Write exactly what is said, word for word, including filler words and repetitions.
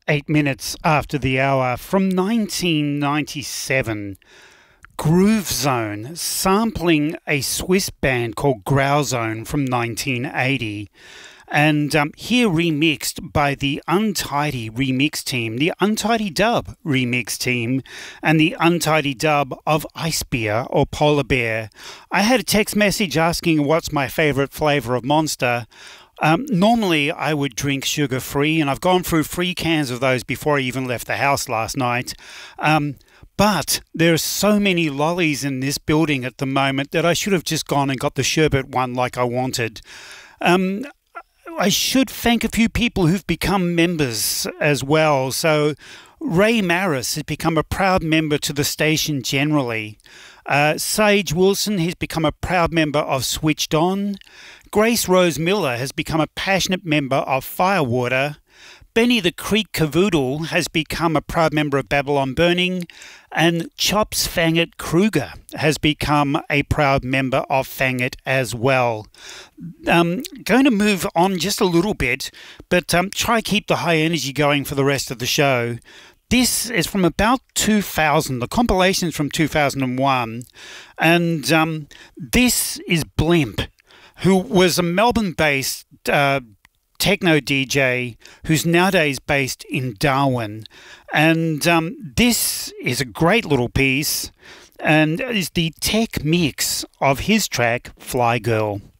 eight minutes after the hour. From nineteen ninety-seven, Groove Zone, sampling a Swiss band called Grauzone from nineteen eighty. And um, here remixed by the Untidy remix team, the Untidy Dub remix team, and the Untidy Dub of Ice Beer or Polar Bear. I had a text message asking what's my favourite flavour of Monster. Um, normally I would drink sugar-free, and I've gone through three cans of those before I even left the house last night. Um, but there are so many lollies in this building at the moment that I should have just gone and got the sherbet one like I wanted. Um, I should thank a few people who've become members as well. So Ray Maris has become a proud member to the station generally. Uh, Sage Wilson has become a proud member of Switched On. Grace Rose Miller has become a passionate member of Firewater. Benny the Creek Cavoodle has become a proud member of Babylon Burning, and Chops Fangit Kruger has become a proud member of Fangit as well. Um, going to move on just a little bit, but um, try keep the high energy going for the rest of the show. This is from about two thousand. The compilation is from two thousand one, and um, this is Blimp, who was a Melbourne-based uh, techno D J who's nowadays based in Darwin. And um, this is a great little piece and is the tech mix of his track Fly Girl.